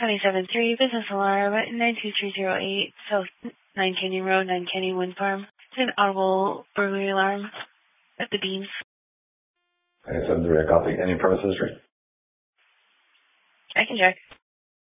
273 Business Alarm, 92308 South 9 Canyon Road, 9 Canyon Wind Farm. It's an audible burglary alarm at the Beans. 973, copy. Any premise history? I can check.